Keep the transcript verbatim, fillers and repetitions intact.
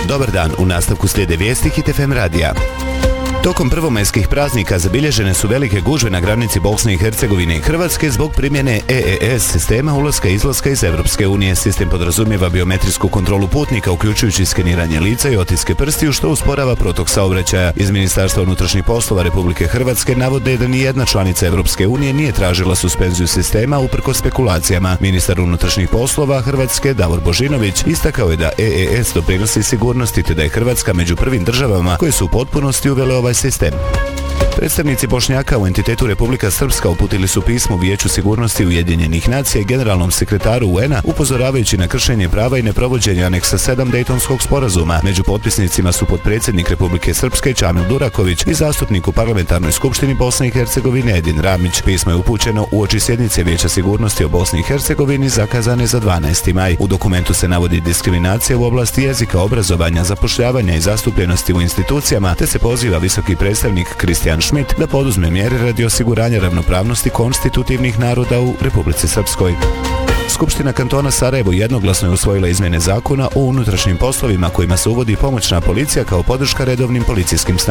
Dobar dan, u nastavku slijede vijesti Hit F M radija. Tokom prvomajskih praznika zabilježene su velike gužve na granici Bosne i Hercegovine i Hrvatske zbog primjene E E S sistema ulaska i izlaska iz Evropske unije. Sistem podrazumijeva biometrijsku kontrolu putnika, uključujući skeniranje lica i otiske prstiju, što usporava protok saobraćaja. Iz Ministarstva unutrašnjih poslova Republike Hrvatske navode da nijedna članica Evropske unije nije tražila suspenziju sistema uprkos spekulacijama. Ministar unutrašnjih poslova Hrvatske Davor Božinović istakao je da E E S doprinosi sigurnosti te da je Hrvatska među prvim državama koje su u potpunosti uvele ovaj sistem. Predstavnici Bošnjaka u entitetu Republika Srpska uputili su pismo Vijeću sigurnosti Ujedinjenih nacija i generalnom sekretaru U N A upozoravajući na kršenje prava i neprovođenje aneksa sedam Dejtonskog sporazuma. Među potpisnicima su potpredsjednik Republike Srpske Čamil Duraković i zastupnik u Parlamentarnoj skupštini Bosne i Hercegovine Edin Ramić. Pismo je upućeno uoči sjednice Vijeća sigurnosti o Bosni i Hercegovini zakazane za dvanaesti maj. U dokumentu se navodi diskriminacija u oblasti jezika, obrazovanja, zapošljavanja i zastupljenosti u institucijama, te se poziva visoki predstavnik Kristijan Schmidt da poduzme mjere radi osiguranja ravnopravnosti konstitutivnih naroda u Republici Srpskoj. Skupština kantona Sarajevo jednoglasno je usvojila izmjene zakona o unutrašnjim poslovima kojima se uvodi pomoćna policija kao podrška redovnim policijskim snagama.